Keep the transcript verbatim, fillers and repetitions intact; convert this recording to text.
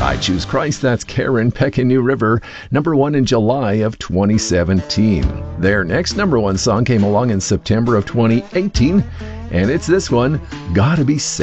I Choose Christ, that's Karen Peck in New River, number one in July of twenty seventeen. Their next number one song came along in September of twenty eighteen, and it's this one, Gotta Be Saved.